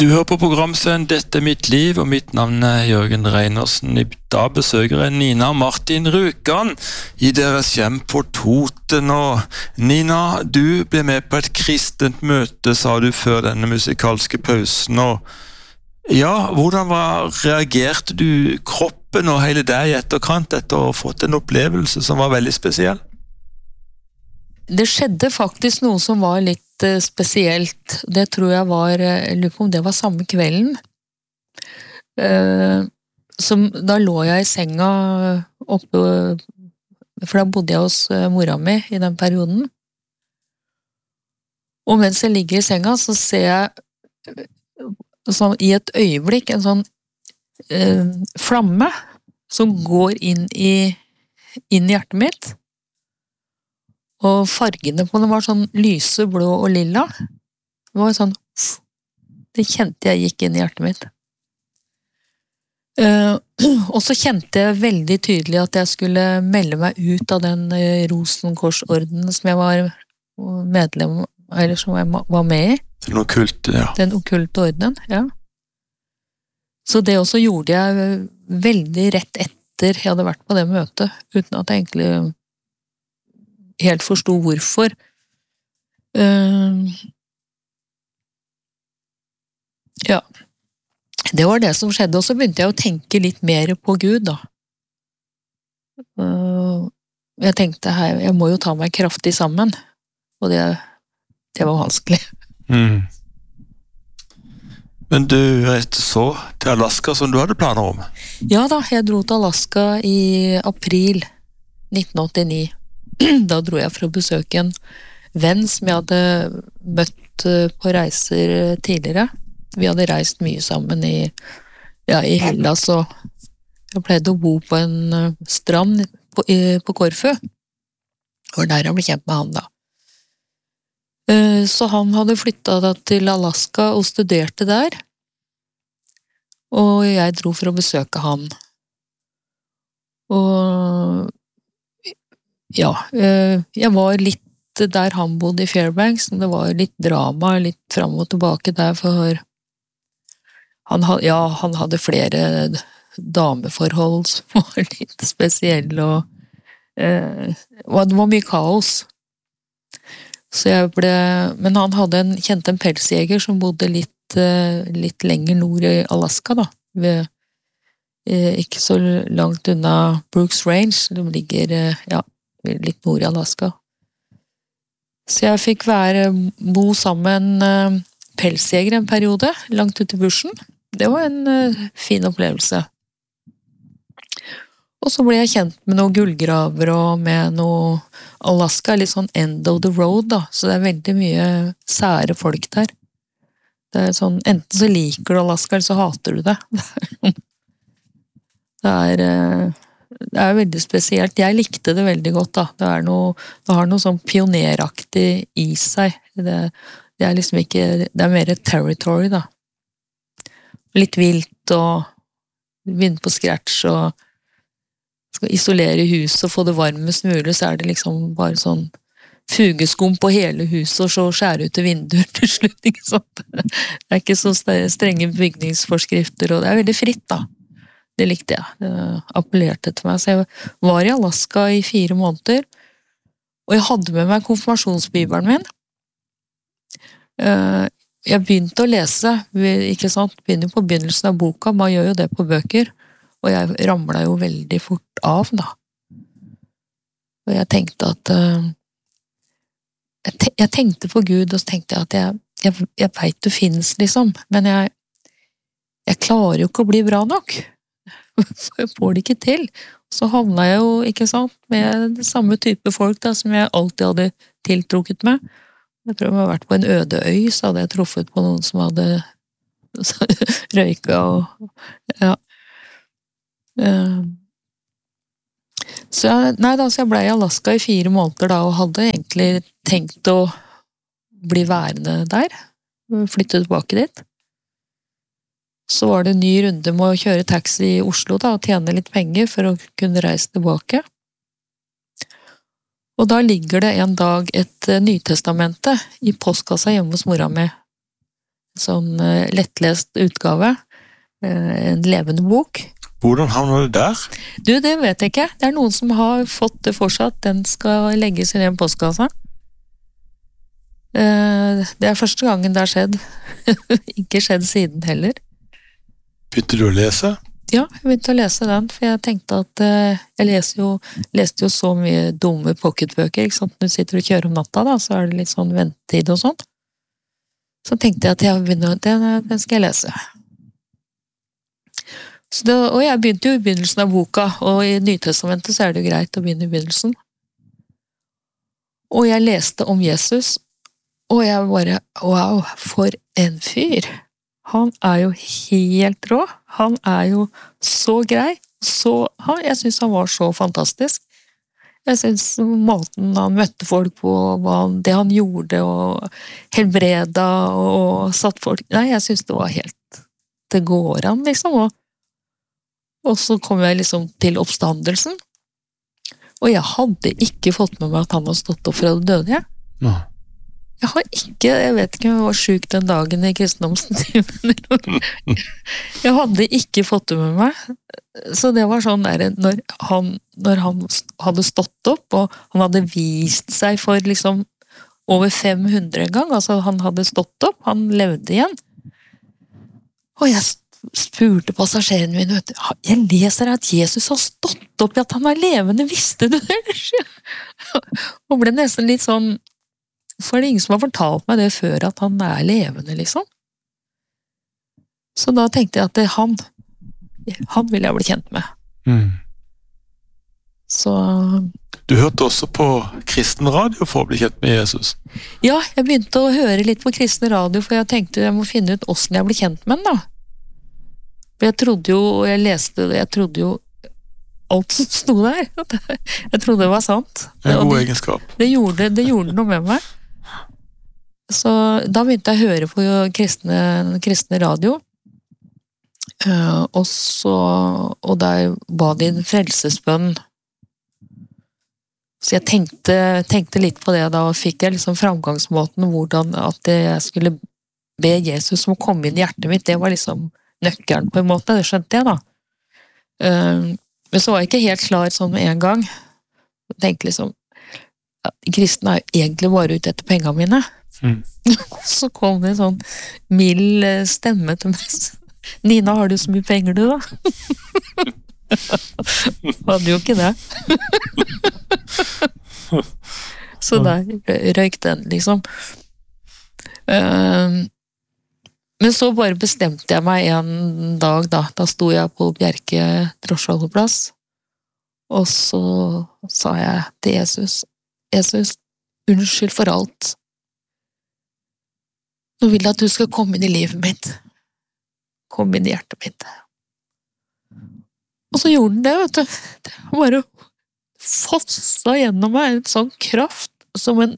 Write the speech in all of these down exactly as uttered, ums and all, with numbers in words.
Du hører på programserien Dette er mitt liv, og mitt navn er Jørgen Reinersen. I dag besøker jeg Nina og Martin Rjukan i deres hjem på Toten. Og Nina, du ble med på et kristent møte, sa du, før denne musikalske pausen. Og ja, hvordan var, reagerte du, kroppen og hele deg i etterkant etter å ha fått en opplevelse som var veldig spesiell? Det skjedde faktisk noe som var litt spesielt. Det tror jeg var, jeg lurer på om det var samme kvelden. Uh, som, da lå jeg i senga oppe, for da bodde jeg hos mora mi i den perioden. Og mens jeg ligger i senga, så ser jeg sånn, i et øyeblikk en sånn uh, flamme som går inn i, inn i hjertet mitt. Og fargene på den var sånn lyse, blå og lilla. Det var sånn, det kjente jeg gikk inn i hjertet mitt. Uh, og så kjente jeg veldig tydelig at jeg skulle melde meg ut av den uh, Rosenkorsordenen som jeg var medlem, eller som jeg var med i. Den okkulte, ja. Den okkulte ordenen, ja. Så det også gjorde jeg veldig rett etter jeg hadde vært på det møtet, uten at jeg egentlig helt forstod hvorfor. Uh, ja, det var det som skjedde, og så begynte jeg å tenke litt mer på Gud, da. Uh, jeg tenkte, her, jeg må jo ta meg kraftig sammen, og det, det var vanskelig. Mm. Men du reiste så til Alaska som du hadde planer om? Ja da, jeg dro til Alaska i april nitten åttini. Da dro jeg for å besøke en venn som jeg hadde møtt på reiser tidligere. Vi hadde reist mye sammen i, ja, i Hellas, og jeg pleide å bo på en strand på, i, på Korfu. Og der jeg ble kjent med han da. Så han hadde flyttet til Alaska og studerte der. Og jeg dro for å besøke han. Og ja, jeg var litt der han bodde i Fairbanks, men det var litt drama, litt fram og tilbake der, for han, ja, han hadde flere dameforhold som var litt spesielle, og, og det var mye kaos. Så jeg ble, men han hadde en, kjente en pelsjeger som bodde litt, litt lenger nord i Alaska, da, ved, ikke så langt unna Brooks Range, de ligger, ja, litt nord i Alaska. Så jeg fikk være, bo sammen med en uh, pelsjeger en periode, langt ut i bushen. Det var en uh, fin opplevelse. Og så ble jeg kjent med noen gullgraver og med noe Alaska, litt sånn end of the road da, så det er veldig mye sære folk der. Det er sånn, enten så liker du Alaska, eller så hater du det. Det er... Uh, Det er veldig spesielt. Jeg likte det veldig godt, da. Det, er noe, det har noe sånn pioneraktig i seg. Det, det er liksom ikke... Det er mer et territory, da. Litt vilt, og begynne på scratch, og skal isolere huset og få det varmest mulig, så er det liksom bare sånn fugeskum på hele huset, og så skjære ut til vinduer til slutt, ikke sant? Det er ikke så strenge bygningsforskrifter, og det er veldig fritt, da. Det likte jeg. Det appellerte til meg. Så jeg var i Alaska i fire måneder, og jeg hadde med meg konfirmasjonsbibelen min. Jeg begynte å lese, ikke sant? Begynner på begynnelsen av boka, man gjør jo det på bøker, og jeg ramlet jo veldig fort av, da. Og jeg tenkte at jeg tenkte på Gud, og så tenkte jeg at jeg, jeg, jeg vet det finnes, liksom, men jeg, jeg klarer jo ikke å bli bra nok. Jeg får det ikke til. Så havna jeg jo, ikke sant, med det samme type folk da, som jeg alltid hadde tiltrukket med. Jeg tror jeg hadde vært på en øde øy, så hadde jeg truffet på noen som hadde røyka og ja. Så jeg, nei da, så jeg ble i Alaska i fire måneder da, og hadde egentlig tenkt å bli værende der, flytte tilbake dit. Så var det en ny runde med å kjøre taxi i Oslo da, og tjene litt penger for å kunne reise tilbake. Og da ligger det en dag et Nytestamente i postkassa hjemme hos mora mi. sånn eh, lettlest utgave, eh, en levende bok. Hvordan havner du der? Du, det vet jeg ikke. Det er noen som har fått det for seg at den skal legges i den postkassa. Eh, det er første gangen det har skjedd. Ikke skjedd siden heller. Begynte du å lese? Ja, jeg begynte å lese den, for jeg tenkte at eh, jeg leser jo, leste jo så mye dumme pocketbøker, ikke sant? Når du sitter og kjører om natta, da, så er det litt sånn ventetid og sånt. Så tenkte jeg at jeg begynner, den, den skal jeg lese. Så det, og jeg begynte jo i begynnelsen av boka, og i Nytestamentet så er det jo greit å begynne i begynnelsen. Og jeg leste om Jesus, og jeg bare, wow, for en fyr! Han er jo helt rå. Han er jo så grei. Så, han, jeg synes han var så fantastisk. Jeg synes måten han møtte folk på, han, det han gjorde, og helbreda, og satt folk... Nei, jeg synes det var helt... Det går an, liksom. Og, og så kom jeg liksom til oppstandelsen. Og jeg hadde ikke fått med meg at han hadde stått opp fra det døde. Ja. Jeg har ikke, jeg vet ikke om jeg var syk den dagen i kristendomstimen. Jeg hadde ikke fått det med meg. Så det var sånn der, når han, når han hadde stått opp, og han hadde vist seg for liksom over fem hundre gang, altså han hadde stått opp, han levde igjen. Og jeg spurte passasjeren min, vet du, jeg leser at Jesus har stått opp, at han er levende, visste du det? Og ble nesten litt sånn, for det er ingen som har fortalt meg det før at han er levende, liksom. Så da tenkte jeg at det er han, han vil jeg bli kjent med. Mm. Så... Du hørte også på kristen radio for å bli kjent med Jesus? Ja, jeg begynte å høre litt på kristen radio, for jeg tenkte jeg må finne ut hvordan jeg blir kjent med den, da. For jeg trodde jo, og jeg leste det, jeg trodde jo alt som stod der. Jeg trodde det var sant. En god det, egenskap. Det gjorde, det gjorde noe med meg. Så da begynte jeg å høre på kristne, kristne radio, uh, og så, og der ba de en frelsesbønn. Så jeg tenkte, tenkte litt på det, da fikk jeg liksom framgangsmåten, hvordan at jeg skulle be Jesus om å komme inn i hjertet mitt, det var liksom nøkkelen på en måte, det skjønte jeg da. Uh, men så var jeg ikke helt klar sånn med en gang. Jeg tenkte liksom, ja, kristne er jo egentlig bare ute etter pengene mine. Mm. Så kom det en sånn mild stemme til meg. Nina, har du så mye penger du da? Hadde jo ikke det. Så der røyk den liksom. Men så bare bestemte jeg meg en dag da. Da sto jeg på Bjerke drosjeholdeplass, og så sa jeg til Jesus, Jesus, unnskyld for alt. Nå vil jeg at du skal komme inn i livet mitt. Kom inn i hjertet mitt. Og så gjorde den det, vet du. Det bare fossa gjennom meg en sånn kraft, som en...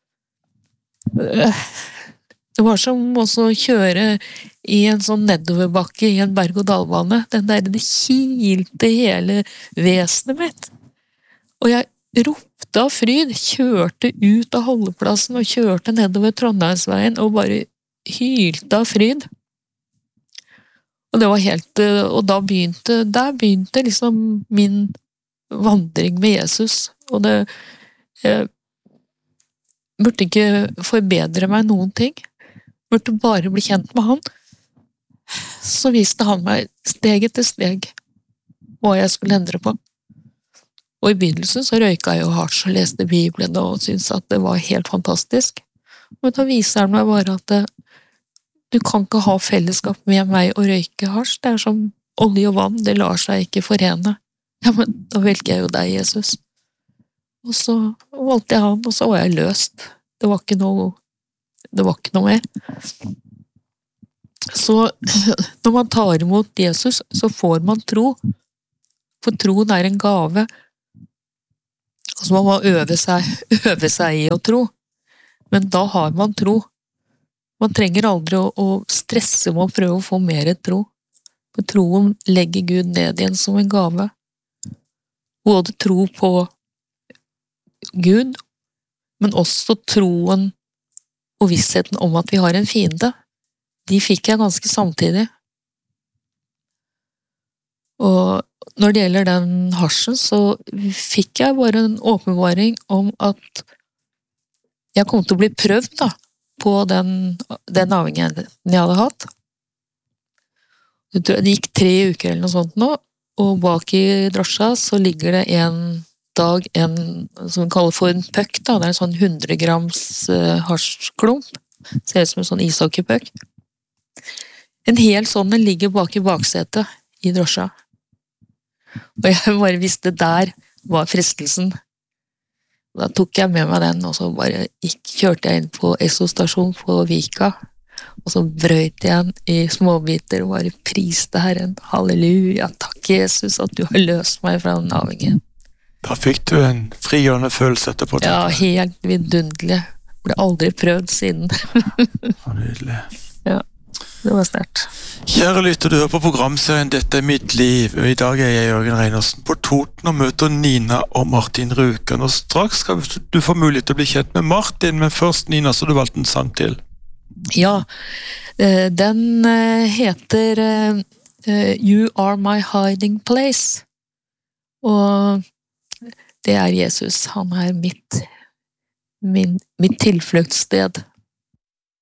Det var som også å kjøre i en sånn nedoverbakke i en berg-og-dal-bane. Den der, det kilte hele vesenet mitt. Og jeg ropte av fryd, kjørte ut av holdeplassen og kjørte nedover Trondheimsveien og bare hylte av fryd. Og det var helt, og da begynte, der begynte liksom min vandring med Jesus. Og det, jeg burde ikke forbedre meg noen ting. Jeg burde bare bli kjent med han. Så viste han meg steg etter steg hva jeg skulle endre på. Og i begynnelsen så røyka jeg jo hasj og leste Bibelen og syntes at det var helt fantastisk. Men da viser han meg bare at det, du kan ikke ha fellesskap med meg og røyke hasj. Det er som olje og vann, det lar seg ikke forene. Ja, men da velger jeg jo deg, Jesus. Og så valgte jeg han, og så var jeg løst. Det var ikke noe, det var ikke noe mer. Så når man tar imot Jesus, så får man tro. For troen er en gave. Og så må man øve seg, øve seg i å tro. Men da har man tro. Man trenger aldri å, å stresse med å prøve å få mer tro. For troen legger Gud ned igjen som en gave. Både tro på Gud, men også troen og vissheten om at vi har en fiende. de fikk jeg ganske samtidig. Og når det gjelder den hasjen, så fikk jeg bare en åpenbaring om at jeg kom til å bli prøvd da, på den, den avhengigheten jeg hadde hatt. Det gikk tre uker eller noe sånt nå, og bak i drosja så ligger det en dag en som vi kaller for en puck, da. Det er en sånn hundre grams uh, hasjklump. Ser ut som en sånn ishockeypuck. En hel sånn den ligger bak i baksetet i drosja. Og jeg bare visste der var fristelsen. Da tok jeg med meg den, og så bare gikk, kjørte jeg inn på Esso-stasjon på Vika, og så brøt jeg den i småbiter og bare priste Herren. Halleluja, takk Jesus at du har løst meg fra den avhengigheten. Da fikk du en frigjørende følelse etterpå. Ja, helt vidunderlig. Ble aldri prøvd siden. Nydelig. Ja, det var sterkt. Kjære lytter, du hører på programserien Dette er mitt liv. I dag er jeg Jørgen Reinersen på Toten og møter Nina og Martin Rjukan. Og straks skal du få mulighet til å bli kjent med Martin, men først Nina, så du valgte en sang til. Ja, den heter You Are My Hiding Place. Og det er Jesus. Han er mitt, min, mitt tilfluktssted.